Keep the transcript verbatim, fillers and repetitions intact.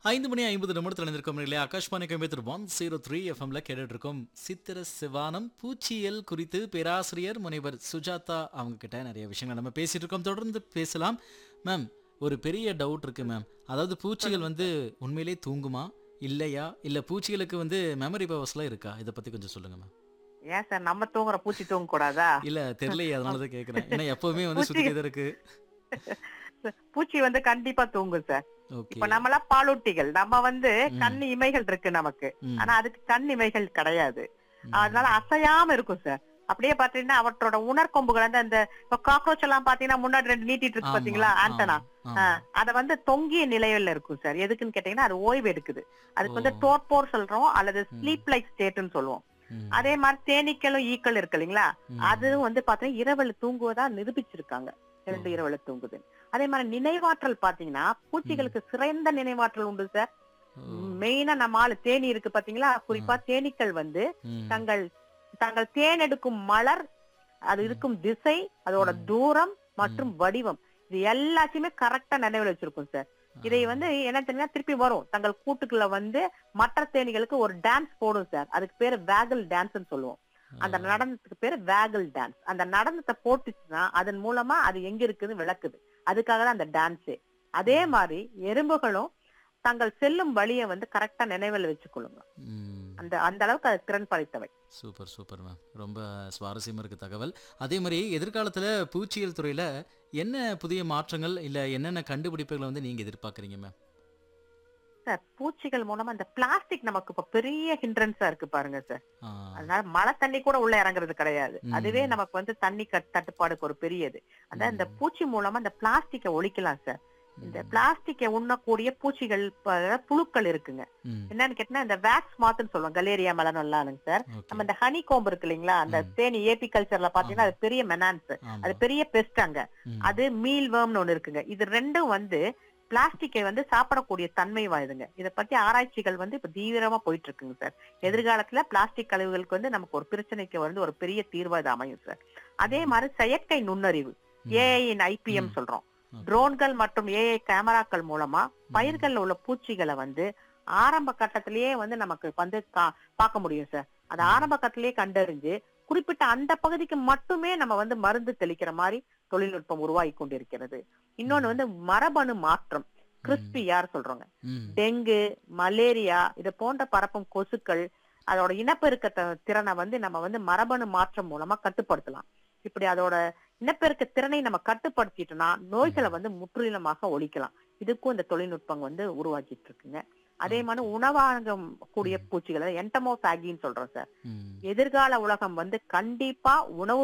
ஐந்து மணி ஐம்பது நிமிடத்தில் இருந்திருக்கோம் இல்லையா? Akashvani Coimbatore one zero three எஃப்எம்ல கேட்டுட்டு இருக்கோம். சித்திர சிவானம் பூச்சியல் குறித்து பேராசிரியர் முனைவர் சுஜாதா அவங்க கிட்ட நிறைய விஷயங்கள் நம்ம பேசிட்டு இருக்கோம். தொடர்ந்து பேசலாம். மேம், ஒரு பெரிய டவுட் இருக்கு மேம். அதாவது பூச்சிகள் சொல்லுங்க வந்து சார். உண்மையிலேயே தூங்குமா? இல்லையா? இல்ல பூச்சிகளுக்கு வந்து மெமரி பவர்ஸ்லாம் இருக்கா? இத பத்தி கொஞ்சம் சொல்லுங்க மேம். ஏன் சார் நம்ம தூங்குற பூச்சி தூங்க கூடாதா? இல்ல தெரியலையே, அதனால தான் கேட்கிறேன். ஏன்னா எப்பவுமே வந்து பூச்சி சுத்திட்டே தான் இருக்கு. பூச்சி வந்து கண்டிப்பா தூங்கும் சார். இப்ப ஓகே. நம்மளாம் பாலூட்டிகள். நம்ம வந்து ம். கண் இமைகள் இருக்கு நமக்கு. ஆனா ம். அதுக்கு கண் இமைகள் கிடையாது. அதனால ம். அசையாம இருக்கும் சார். அப்படியே பாத்தீங்கன்னா அவற்றோட உணர்கொம்புகள் வந்து அந்த இப்ப காக்ரோச் எல்லாம் பாத்தீங்கன்னா முன்னாடி ரெண்டு நீட்டிட்டு இருக்கு ஆமா, பாத்தீங்களா ஆண்டனா. ஆமா, ஆமா. அத வந்து தொங்கிய நிலையில இருக்கும் சார். எதுக்குன்னு கேட்டீங்கன்னா அது ஓய்வு எடுக்குது. ஓ! அதுக்கு வந்து டோர்போர் சொல்றோம் அல்லது ம். ஸ்லீப் லைக் ஸ்டேட்னு சொல்லுவோம். ம். அதே மாதிரி தேனீக்களும் ஈக்கள் இருக்கு இல்லைங்களா? ம். அதுவும் வந்து பாத்தீங்கன்னா இரவுல தூங்குவதா நிரூபிச்சிருக்காங்க. ஓ! இரண்டு இரவுல தூங்குது. அதே மாதிரி நினைவாற்றல் பாத்தீங்கன்னா ம். பூச்சிகளுக்கு சிறந்த நினைவாற்றல் உண்டு சார். ஓ! மெயினா நம்ம ஆளு தேனீ இருக்கு பாத்தீங்களா? ஆ. குறிப்பா தேனீக்கள் வந்து ம். தங்கள் தங்கள் தேன் எடுக்கும் மலர், அது ம். இருக்கும் திசை, அதோட ம். தூரம் ம். மற்றும் வடிவம் இது எல்லாத்தையுமே கரெக்டா நினைவுல வச்சிருக்கும் சார். ஆ. இதை வந்து என்ன தெரியுமா திருப்பி வரும். தங்கள் கூட்டுக்குள்ள வந்து மற்ற தேனீகளுக்கு ஒரு டான்ஸ் போடும் சார். அதுக்கு பேரு வேகல் டான்ஸ்னு சொல்லுவோம். ஓ! அந்த நடனத்துக்கு பேரு வேகல் டான்ஸ். அந்த நடனத்தை போட்டுச்சுன்னா அதன் மூலமா அது எங்க இருக்குன்னு விளக்குது. அதுக்காக தான் அந்த டான்ஸே. அதே ம். மாதிரி எறும்புகளும் தங்கள் செல்லும் வழிய வந்து கரெக்டா நினைவுல வச்சுக்கொள்ளுங்க. ம். அந்த அந்த அளவுக்கு அது திறன் படைத்தவை. Super, super ma'am. ரொம்ப சுவாரஸ்யமா இருக்கு தகவல். அதே மாரி எதிர்காலத்துல பூச்சியியல் துறையில என்ன புதிய மாற்றங்கள், இல்ல என்னென்ன கண்டுபிடிப்புகள வந்து நீங்க எதிர்பார்க்கிறீங்க மேம்? சார் பூச்சிகள் மூலமா இந்த பிளாஸ்டிக் நமக்கு இப்ப பெரிய ஹிண்ட்ரன்ஸா இருக்கு பாருங்க சார். ஆ. அதனால மழை தண்ணி கூட உள்ள இறங்குறது கிடையாது. அதுவே ம். நமக்கு வந்து தண்ணி கட் தட்டுப்பாடுக்கு ஒரு பெரியது. அதான் இந்த ம். பூச்சி மூலமா இந்த பிளாஸ்டிக்கை ஒழிக்கலாம் சார். இந்த ம். பிளாஸ்டிக்கை உண்ணக்கூடிய பூச்சிகள் ப- புழுக்கள் இருக்குங்க. ம். என்னன்னு கேட்டீங்கன்னா இந்த வேக்ஸ் மாத்துன்னு சொல்லுவோம். Galleria மெலனோல்லானுங்க sir. ஓகே. நம்ம இந்த ஹனி கோம்பு இருக்கு இல்லைங்களா? அந்த ம். தேனி ஏபி கல்ச்சர்ல பாத்தீங்கன்னா ஆமா, அது பெரிய மெனான்ஸ். ஆமா. அது பெரிய பெஸ்ட் அங்க. ம். அது மீல் வேர்ம்னு ஒண்ணு இருக்குங்க. இது ரெண்டும் வந்து பிளாஸ்டிக்கை வந்து சாப்பிடக்கூடிய தன்மை வாய்துங்க. இத பத்தி ஆராய்ச்சிகள் வந்து இப்ப தீவிரமா போயிட்டு இருக்குங்க சார். எதிர்காலத்துல பிளாஸ்டிக் கழிவுகளுக்கு வந்து நமக்கு ஒரு பிரச்சனைக்கு வந்து ஒரு பெரிய தீர்வா இது அமையும் சார். அதே ம். மாதிரி செயற்கை நுண்ணறிவு ம். ஏஐ ஐபிஎம் ம். சொல்றோம். ஓகே. ட்ரோன்கள் மற்றும் ஏஐ கேமராக்கள் மூலமா ம். பயிர்கள்ல உள்ள பூச்சிகளை வந்து ஆரம்ப கட்டத்திலேயே வந்து நமக்கு வந்து கா- பார்க்க முடியும் சார். அது ம். ஆரம்ப கட்டத்திலேயே கண்டறிஞ்சு குறிப்பிட்ட அந்த பகுதிக்கு மட்டுமே நம்ம வந்து மருந்து தெளிக்கிற மாதிரி தொழில்நுட்பம் உருவாகி கொண்டிருக்கிறது. இன்னொன்னு ம். வந்து மரபணு மாற்றம் ம். கிறிஸ்பியார் சொல்றோங்க. ம். டெங்கு, மலேரியா இது போன்ற பரப்பும் கொசுக்கள் அதோட இனப்பெருக்க த- திறனை வந்து நம்ம வந்து மரபணு மாற்றம் மூலமா கட்டுப்படுத்தலாம். இப்படி அதோட இனப்பெருக்க திறனை நம்ம கட்டுப்படுத்திட்டோம்னா நோய்களை ம். வந்து முற்றிலுமாக ஒழிக்கலாம். இதுக்கும் இந்த தொழில்நுட்பம் வந்து உருவாக்கிட்டு இருக்குங்க. அதே மாதிரி ஓகே. உணவாக கூடிய ம். பூச்சிகளை என்டமோஃபாகின்னு சொல்றோம் சார். ம். எதிர்கால உலகம் வந்து கண்டிப்பா உணவு